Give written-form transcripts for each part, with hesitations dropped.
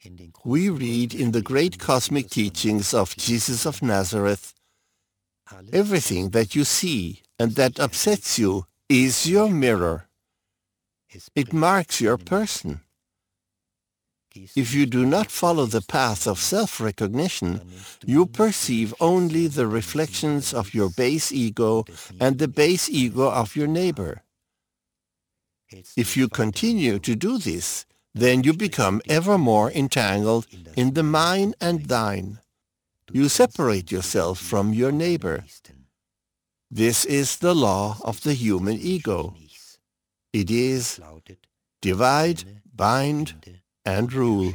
We read in the great cosmic teachings of Jesus of Nazareth, everything that you see and that upsets you is your mirror. It marks your person. If you do not follow the path of self-recognition, you perceive only the reflections of your base ego and the base ego of your neighbor. If you continue to do this, then you become ever more entangled in the mine and thine. You separate yourself from your neighbor. This is the law of the human ego. It is divide, bind, and rule.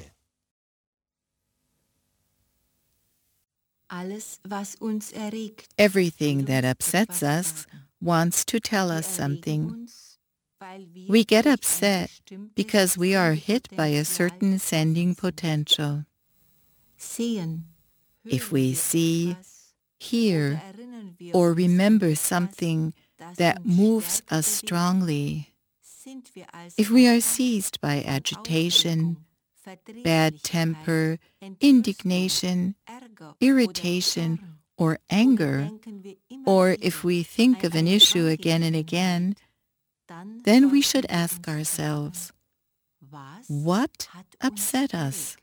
Everything that upsets us wants to tell us something. We get upset because we are hit by a certain sending potential. If we see, hear, or remember something that moves us strongly, if we are seized by agitation, bad temper, indignation, irritation, or anger, or if we think of an issue again and again, then we should ask ourselves, what upset us?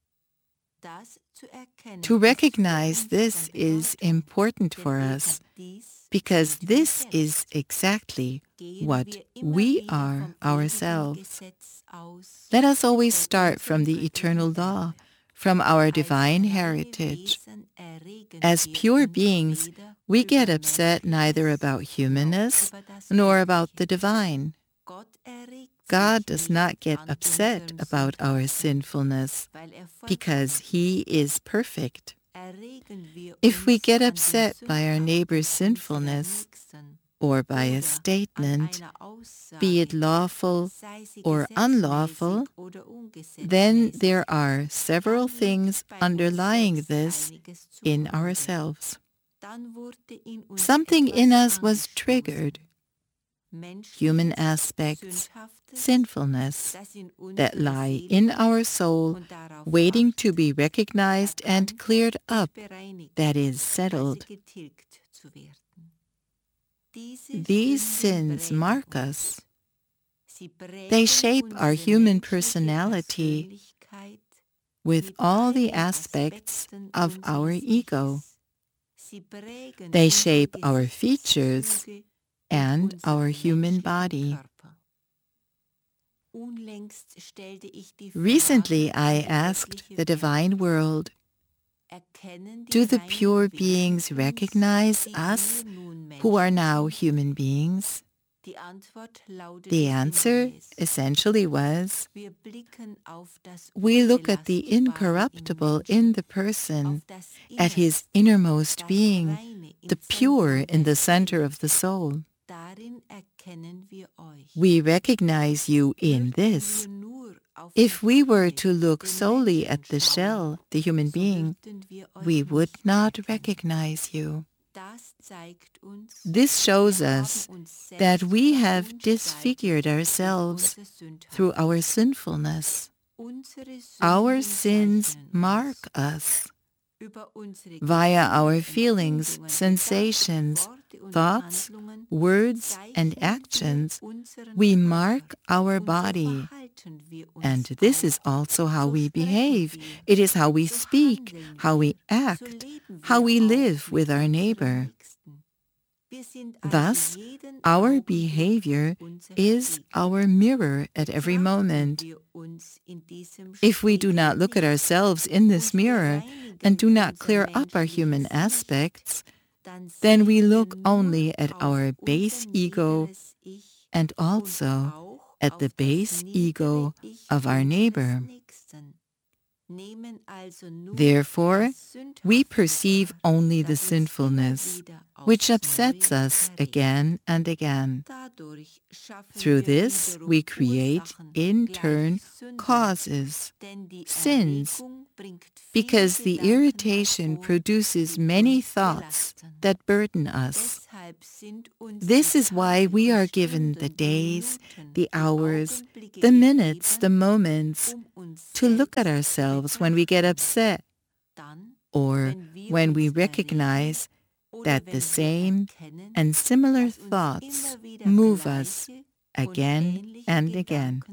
To recognize this is important for us, because this is exactly what we are ourselves. Let us always start from the eternal law, from our divine heritage. As pure beings, we get upset neither about humanness nor about the divine. God does not get upset about our sinfulness because He is perfect. If we get upset by our neighbor's sinfulness or by a statement, be it lawful or unlawful, then there are several things underlying this in ourselves. Something in us was triggered. Human aspects, sinfulness, that lie in our soul, waiting to be recognized and cleared up, that is, settled. These sins mark us. They shape our human personality with all the aspects of our ego. They shape our features and our human body. Recently, I asked the divine world, do the pure beings recognize us who are now human beings? The answer essentially was, we look at the incorruptible in the person, at his innermost being, the pure in the center of the soul. We recognize you in this. If we were to look solely at the shell, the human being, we would not recognize you. This shows us that we have disfigured ourselves through our sinfulness. Our sins mark us. Via our feelings, sensations, thoughts, words, and actions, we mark our body. And this is also how we behave. It is how we speak, how we act, how we live with our neighbor. Thus, our behavior is our mirror at every moment. If we do not look at ourselves in this mirror and do not clear up our human aspects, then we look only at our base ego and also at the base ego of our neighbor. Therefore, we perceive only the sinfulness, which upsets us again and again. Through this, we create, in turn, causes, sins, because the irritation produces many thoughts that burden us. This is why we are given the days, the hours, the minutes, the moments, to look at ourselves when we get upset, or when we recognize that the same and similar thoughts move us again and again.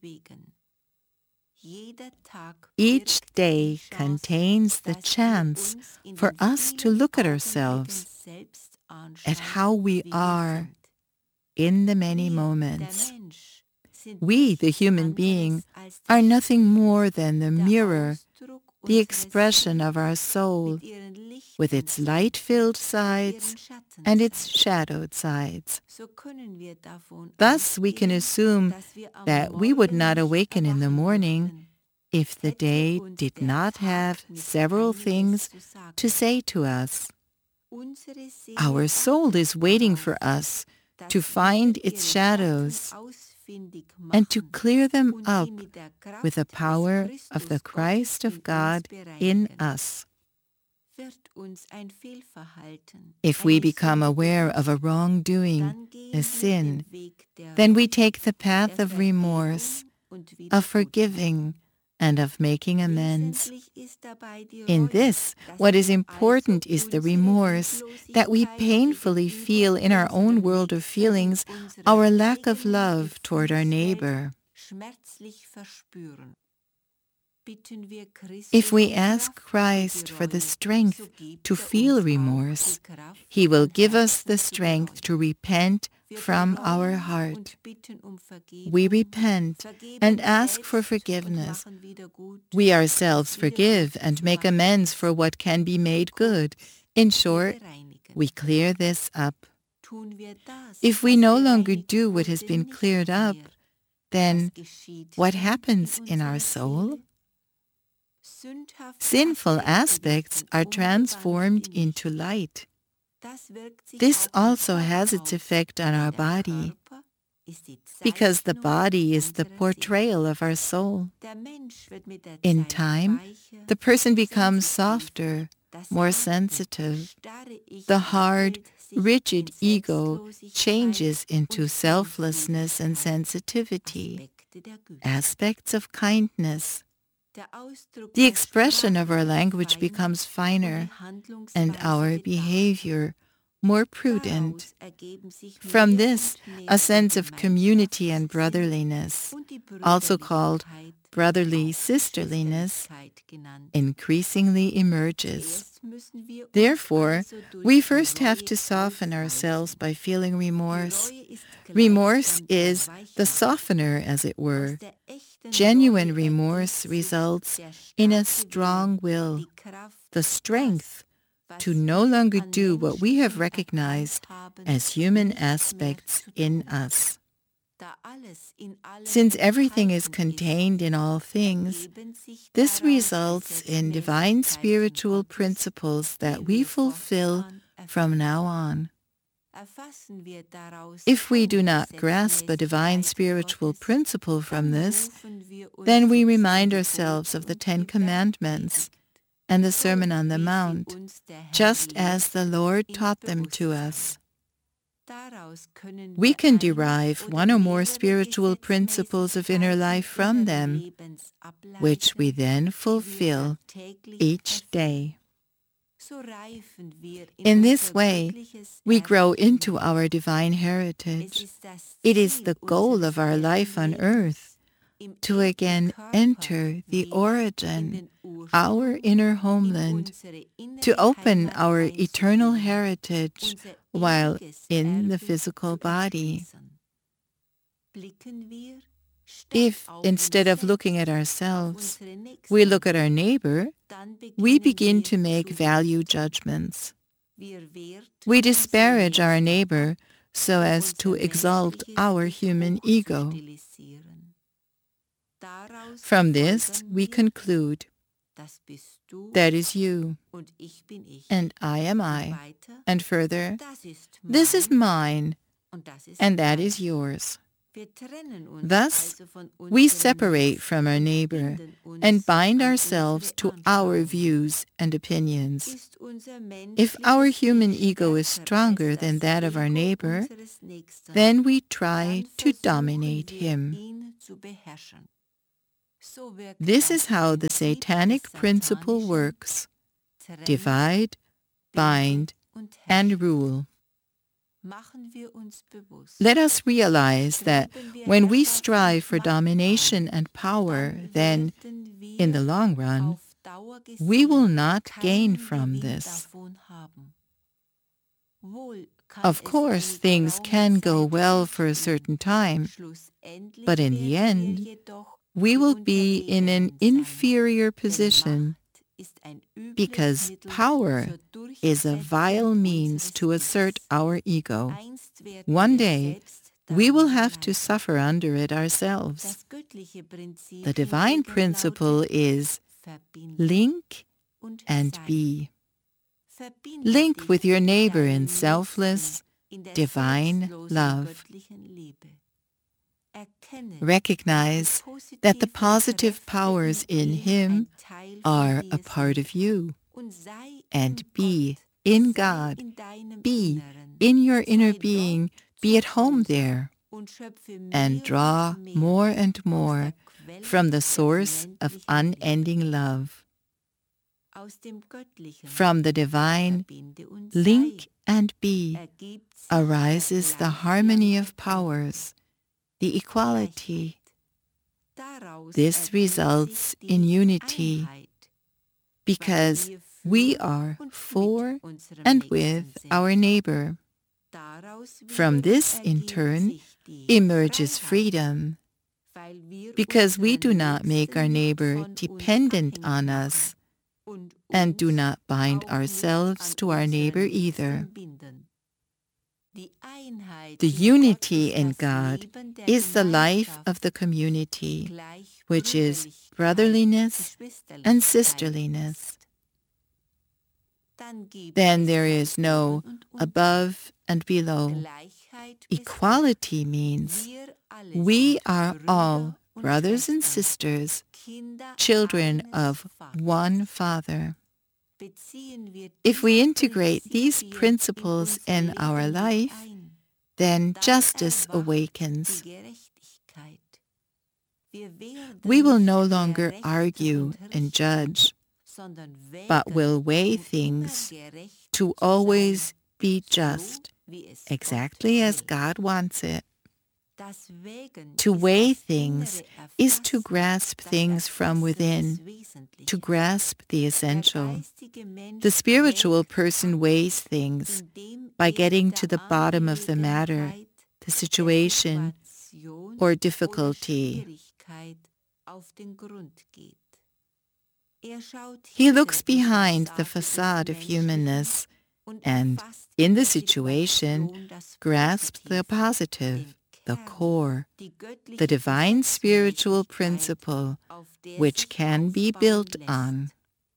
Each day contains the chance for us to look at ourselves, at how we are in the many moments. We, the human being, are nothing more than the mirror, the expression of our soul, with its light-filled sides and its shadowed sides. Thus, we can assume that we would not awaken in the morning if the day did not have several things to say to us. Our soul is waiting for us to find its shadows and to clear them up with the power of the Christ of God in us. If we become aware of a wrongdoing, a sin, then we take the path of remorse, of forgiving, and of making amends. In this, what is important is the remorse that we painfully feel in our own world of feelings, our lack of love toward our neighbor. If we ask Christ for the strength to feel remorse, He will give us the strength to repent from our heart. We repent and ask for forgiveness. We ourselves forgive and make amends for what can be made good. In short, we clear this up. If we no longer do what has been cleared up, then what happens in our soul? Sinful aspects are transformed into light. This also has its effect on our body, because the body is the portrayal of our soul. In time, the person becomes softer, more sensitive. The hard, rigid ego changes into selflessness and sensitivity, aspects of kindness. The expression of our language becomes finer and our behavior more prudent. From this, a sense of community and brotherliness, also called brotherly sisterliness, increasingly emerges. Therefore, we first have to soften ourselves by feeling remorse. Remorse is the softener, as it were. Genuine remorse results in a strong will, the strength to no longer do what we have recognized as human aspects in us. Since everything is contained in all things, this results in divine spiritual principles that we fulfill from now on. If we do not grasp a divine spiritual principle from this, then we remind ourselves of the Ten Commandments and the Sermon on the Mount, just as the Lord taught them to us. We can derive one or more spiritual principles of inner life from them, which we then fulfill each day. In this way, we grow into our divine heritage. It is the goal of our life on earth to again enter the origin, our inner homeland, to open our eternal heritage while in the physical body. If, instead of looking at ourselves, we look at our neighbor, we begin to make value judgments. We disparage our neighbor so as to exalt our human ego. From this, we conclude, that is you, and I am I, and further, this is mine, and that is yours. Thus, we separate from our neighbor and bind ourselves to our views and opinions. If our human ego is stronger than that of our neighbor, then we try to dominate him. This is how the satanic principle works: divide, bind, and rule. Let us realize that when we strive for domination and power, then, in the long run, we will not gain from this. Of course, things can go well for a certain time, but in the end, we will be in an inferior position because power is a vile means to assert our ego. One day, we will have to suffer under it ourselves. The divine principle is link and be. Link with your neighbor in selfless, divine love. Recognize that the positive powers in him are a part of you, and be in God, be in your inner being, be at home there, and draw more and more from the source of unending love. From the divine link and be arises the harmony of powers, the equality. This results in unity because we are for and with our neighbor. From this, in turn, emerges freedom, because we do not make our neighbor dependent on us and do not bind ourselves to our neighbor either. The unity in God is the life of the community, which is brotherliness and sisterliness. Then there is no above and below. Equality means we are all brothers and sisters, children of one Father. If we integrate these principles in our life, then justice awakens. We will no longer argue and judge, but will weigh things to always be just, exactly as God wants it. To weigh things is to grasp things from within, to grasp the essential. The spiritual person weighs things by getting to the bottom of the matter, the situation, or difficulty. He looks behind the facade of humanness and, in the situation, grasps the positive, the core, the divine spiritual principle which can be built on.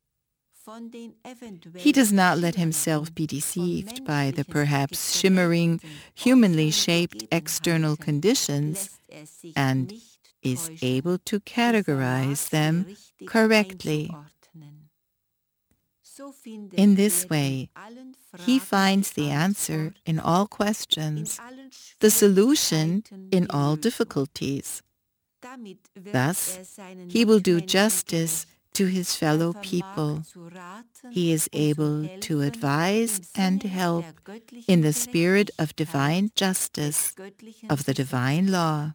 He does not let himself be deceived by the perhaps shimmering, humanly shaped external conditions and is able to categorize them correctly. In this way, he finds the answer in all questions, the solution in all difficulties. Thus, he will do justice to his fellow people. He is able to advise and help in the spirit of divine justice, of the divine law.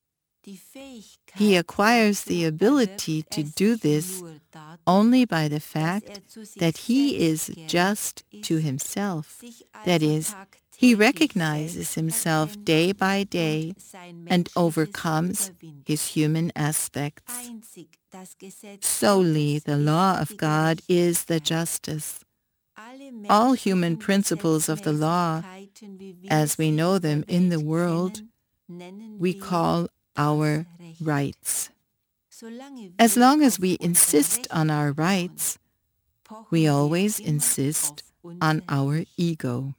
He acquires the ability to do this only by the fact that he is just to himself. That is, he recognizes himself day by day and overcomes his human aspects. Solely the law of God is the justice. All human principles of the law, as we know them in the world, we call our rights. As long as we insist on our rights, we always insist on our ego.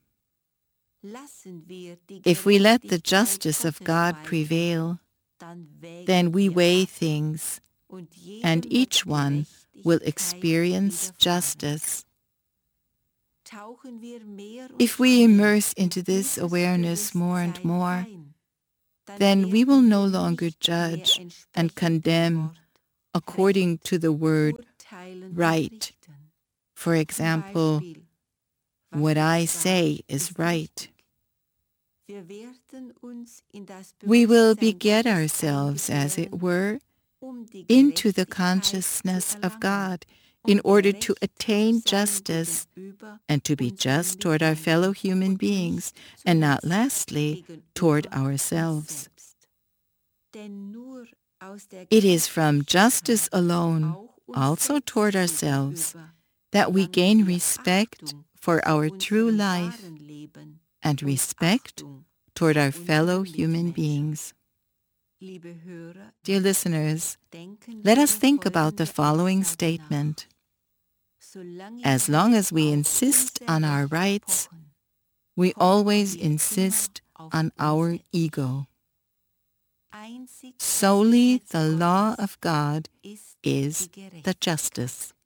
If we let the justice of God prevail, then we weigh things, and each one will experience justice. If we immerse into this awareness more and more, then we will no longer judge and condemn, according to the word right. For example, what I say is right. We will beget ourselves, as it were, into the consciousness of God in order to attain justice and to be just toward our fellow human beings, and not lastly, toward ourselves. It is from justice alone, also toward ourselves, that we gain respect for our true life and respect toward our fellow human beings. Dear listeners, let us think about the following statement. As long as we insist on our rights, we always insist on our ego. Solely the law of God is the justice.